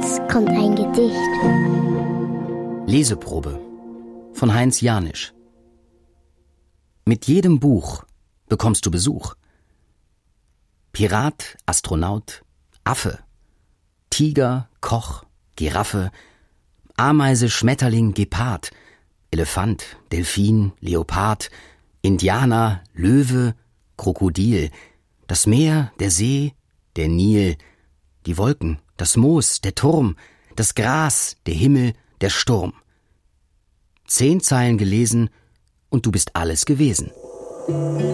Jetzt kommt ein Gedicht. Leseprobe von Heinz Janisch. Mit jedem Buch bekommst du Besuch. Pirat, Astronaut, Affe, Tiger, Koch, Giraffe, Ameise, Schmetterling, Gepard, Elefant, Delfin, Leopard, Indianer, Löwe, Krokodil, das Meer, der See, der Nil, die Wolken, das Moos, der Turm, das Gras, der Himmel, der Sturm. 10 Zeilen gelesen und du bist alles gewesen.